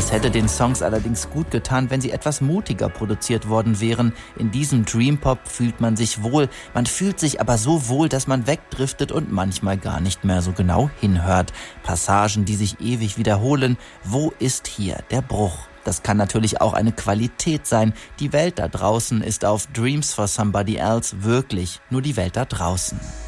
Es hätte den Songs allerdings gut getan, wenn sie etwas mutiger produziert worden wären. In diesem Dream-Pop fühlt man sich wohl. Man fühlt sich aber so wohl, dass man wegdriftet und manchmal gar nicht mehr so genau hinhört. Passagen, die sich ewig wiederholen. Wo ist hier der Bruch? Das kann natürlich auch eine Qualität sein. Die Welt da draußen ist auf Dreams for Somebody Else wirklich nur die Welt da draußen.